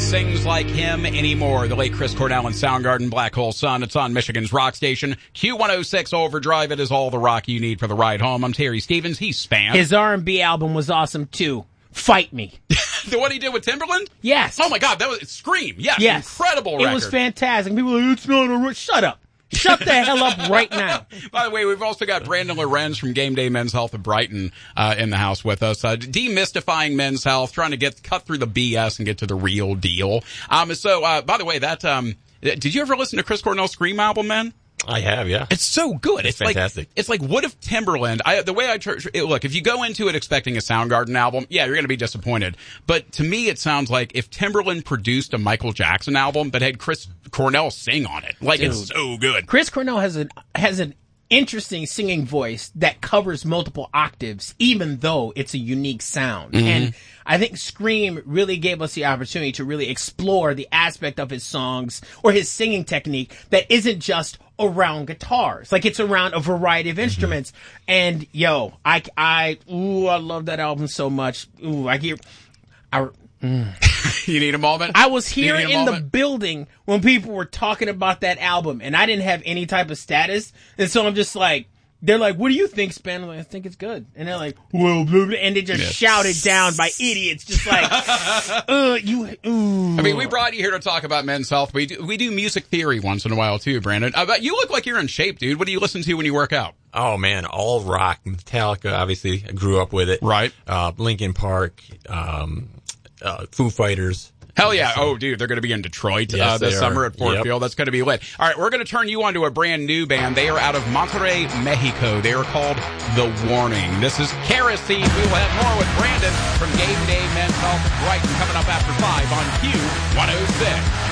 sings like him anymore. The late Chris Cornell and Soundgarden, Black Hole Sun. It's on Michigan's rock station, Q106 Overdrive. It is all the rock you need for the ride home. I'm Terry Stevens. He's Span. His R&B album was awesome, too. Fight Me. The one he did with Timberland? Yes. Oh, my God. That was Scream. Yes. Incredible record. It was fantastic. People were like, it's not a... Shut up. Shut the hell up right now. By the way, we've also got Brandon Lorenz from Game Day Men's Health of Brighton in the house with us. Demystifying men's health, trying to cut through the BS and get to the real deal. By the way, did you ever listen to Chris Cornell's Scream album, man? I have, yeah. It's so good. It's fantastic. It's like, what if Timberland, look, if you go into it expecting a Soundgarden album, yeah, you're going to be disappointed. But to me, it sounds like if Timberland produced a Michael Jackson album that had Chris Cornell sing on it. Like, it's so good. Chris Cornell has an interesting singing voice that covers multiple octaves, even though it's a unique sound. Mm-hmm. And I think Scream really gave us the opportunity to really explore the aspect of his songs or his singing technique that isn't just around guitars. Like, it's around a variety of instruments. Mm-hmm. And I love that album so much. You need a moment? I was here in the building when people were talking about that album, and I didn't have any type of status. And so I'm just like, they're like, what do you think, Span? I'm like, I think it's good. And they're like, well, blah, blah, and they just shouted down by idiots, just like, I mean, we brought you here to talk about men's health. We do music theory once in a while too, Brandon. You look like you're in shape, dude. What do you listen to when you work out? Oh man, all rock. Metallica, obviously, I grew up with it. Right. Linkin Park, Foo Fighters. Hell yeah. Oh, dude, they're going to be in Detroit this summer at Ford Field. That's going to be lit. All right, we're going to turn you on to a brand new band. They are out of Monterrey, Mexico. They are called The Warning. This is Kerosene. We will have more with Brandon from Game Day Men's Health Brighton coming up after 5 on Q106.